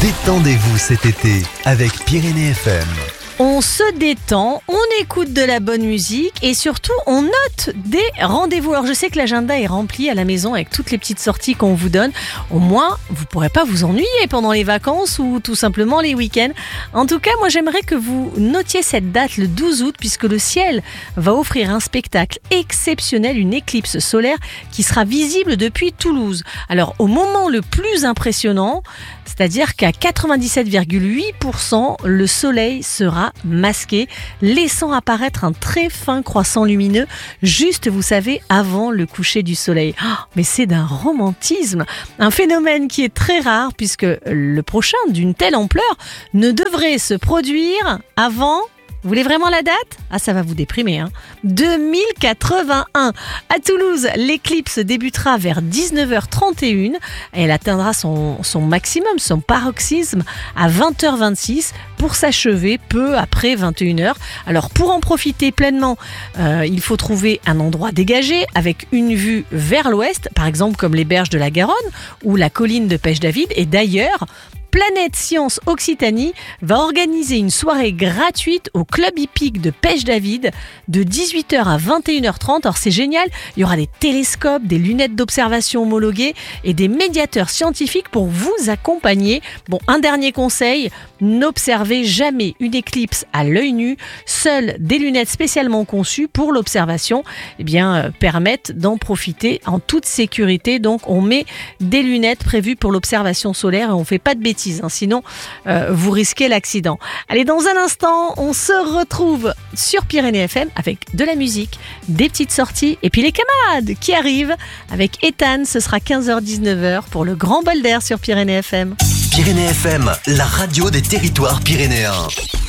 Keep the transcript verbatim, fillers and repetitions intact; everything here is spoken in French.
Détendez-vous cet été avec Pyrénées F M. On se détend, on écoute de la bonne musique et surtout on note des rendez-vous. Alors je sais que l'agenda est rempli à la maison avec toutes les petites sorties qu'on vous donne. Au moins, vous ne pourrez pas vous ennuyer pendant les vacances ou tout simplement les week-ends. En tout cas, moi j'aimerais que vous notiez cette date le douze août puisque le ciel va offrir un spectacle exceptionnel, une éclipse solaire qui sera visible depuis Toulouse. Alors au moment le plus impressionnant, c'est-à-dire qu'à quatre-vingt-dix-sept virgule huit pour cent, le soleil sera masqué, laissant apparaître un très fin croissant lumineux, juste, vous savez, avant le coucher du soleil. Oh, mais c'est d'un romantisme, un phénomène qui est très rare puisque le prochain d'une telle ampleur ne devrait se produire avant... Vous voulez vraiment la date ? Ah, ça va vous déprimer, hein. deux mille quatre-vingt-un. À Toulouse, l'éclipse débutera vers dix-neuf heures trente et une et elle atteindra son, son maximum, son paroxysme à vingt heures vingt-six pour s'achever peu après vingt et une heures. Alors, pour en profiter pleinement, euh, il faut trouver un endroit dégagé avec une vue vers l'ouest, par exemple comme les berges de la Garonne ou la colline de Pêche-David. Et d'ailleurs, Planète Science Occitanie va organiser une soirée gratuite au club hippique de Pêche-David de dix-huit heures à vingt et une heures trente. Alors c'est génial, il y aura des télescopes, des lunettes d'observation homologuées et des médiateurs scientifiques pour vous accompagner. Bon, un dernier conseil, n'observez jamais une éclipse à l'œil nu. Seules des lunettes spécialement conçues pour l'observation eh bien, euh, permettent d'en profiter en toute sécurité. Donc on met des lunettes prévues pour l'observation solaire et on ne fait pas de bêtises. Hein, sinon, euh, vous risquez l'accident. Allez, dans un instant, on se retrouve sur Pyrénées F M avec de la musique, des petites sorties et puis les camarades qui arrivent avec Ethan. Ce sera quinze heures dix-neuf heures pour le grand bol d'air sur Pyrénées F M. Pyrénées F M, la radio des territoires pyrénéens.